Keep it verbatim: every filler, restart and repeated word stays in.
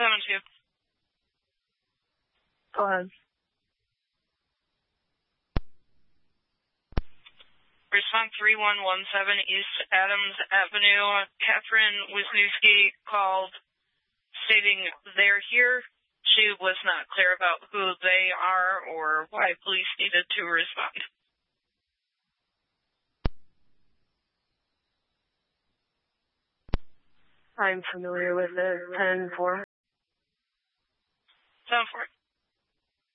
seven two. Go ahead. Response three one one seven East Adams Avenue. Catherine Wisniewski called stating they're here. She was not clear about who they are or why police needed to respond. I'm familiar with it. ten four. seven four.